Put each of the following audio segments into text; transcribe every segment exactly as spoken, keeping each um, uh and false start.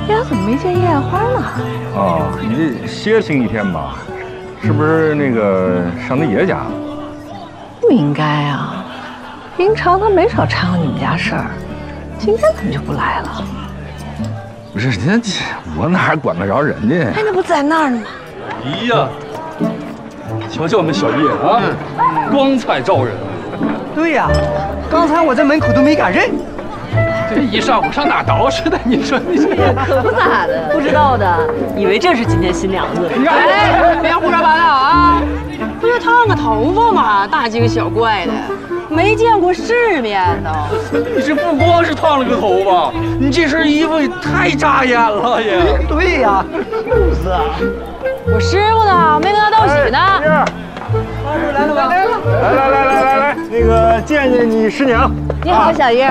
呀，怎么没见叶花呢？ 哦，你这歇星一天吧，是不是那个上他爷家？ 不应该啊，平常他没少掺和你们家事儿，今天怎么就不来了？ 不是，那我哪管得着人家？ 哎，那不在那儿呢吗？ 哎呀，瞧瞧我们小叶啊，光彩照人。 对呀，刚才我在门口都没敢认。 这一上午上哪捯饬的？你说你这可不咋的， 不知道的以为这是今天新娘子。 哎，别胡说八道啊！不就烫个头发吗？大惊小怪的，没见过世面呢。 你这不光是烫了个头发，你这身衣服也太扎眼了也。 对呀，就是啊。 我师傅呢？没跟他道喜呢。 来了吧？ 来来来来来来，那个见见你师娘。 你好，小叶。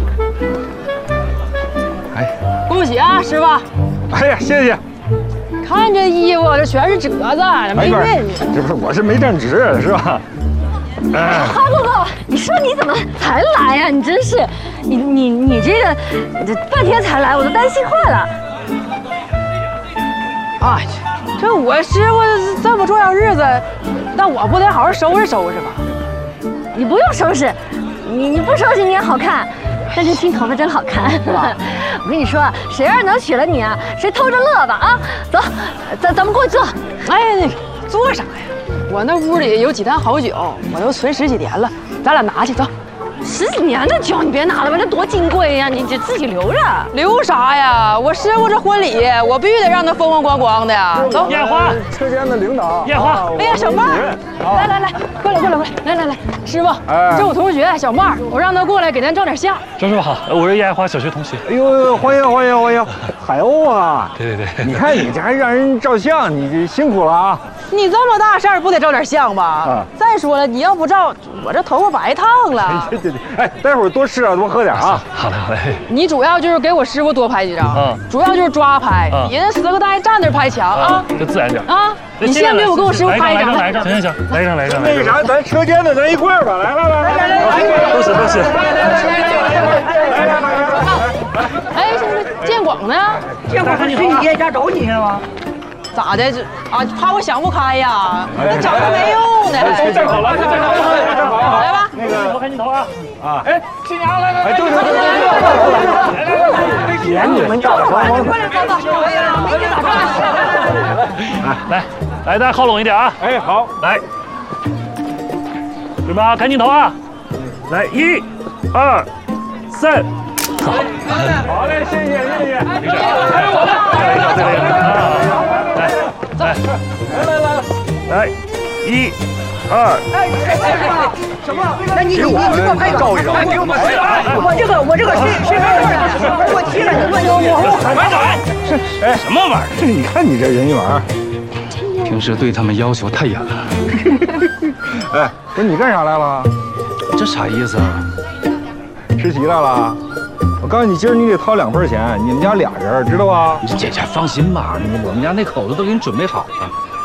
哎， 恭喜啊，师傅！ 哎呀，谢谢。 看这衣服，这全是褶子，没运。 这不是，我是没站直，是吧？ 哎，不不，你说你怎么才来呀？你真是，你你你这个，这半天才来，我都担心坏了。 哎，这我师傅这么重要日子，那我不得好好收拾收拾吧？ 你不用收拾，你你不收拾你也好看。但这新头发真好看，我跟你说，谁要是能娶了你啊，谁偷着乐吧啊！走，咱咱们过去坐。 哎，你做啥呀？我那屋里有几坛好酒，我都存十几年了，咱俩拿去走。 十几年的酒你别拿了吧，这多金贵呀！你这自己留着。 留啥呀？我师傅这婚礼，我必须得让他风风光光的呀。走。 艳花， 车间的领导。 艳花， 哎呀，小妹儿，来来来，过来过来过来，来来来，师傅，这我同学小妹儿，我让他过来给咱照点相。 周师傅好，我是艳花小学同学。 哎呦，欢迎欢迎欢迎，海鸥啊！ 对对对， 你看你这还让人照相，你这辛苦了啊！ 你这么大事儿不得照点相吧？啊！再说了，你要不照，我这头发白烫了。 对对对，哎，待会儿多吃点，多喝点啊！ 好嘞好嘞。 你主要就是给我师傅多拍几张， 嗯， 主要就是抓拍，你那十个大爷站那拍墙啊， 就自然点啊！你现在给我给我师傅拍一张， 来一张，行行行，来一张来一张。 那个啥，咱车间的咱一块儿吧，来来来来来来， 都行都行。 来来来来来， 哎，这不建广呢？ 建广是去你爷家找你去了吗？ 咋的？这啊，怕我想不开呀？那找他没用呢。 站好了，站好了，站好了。 来吧， 那个看镜头啊啊！ 哎， 新娘来来来， 对对对对对， 连你们找着我。 快点走走，哎呀，没你咋来来来，大家靠拢一点啊！ 哎，好， 来，准备啊，看镜头啊！来，一、二、三，好， 好嘞，谢谢谢谢。 还有我的，再来一张，再来一张啊！来来来来来来，一、二， 哎哎，什么？那你你你给我拍一照一张。给我我这个我这个身身份证我提了，你问我我慢点，是哎什么玩意儿？ 你看你这人缘儿。 平时对他们要求太严了。 哎，不是你干啥来了？ 这啥意思啊？ 吃席来了？我告诉你，今儿你得掏两份钱，你们家俩人知道吧？ 姐姐放心吧，我们家那口子都给你准备好了。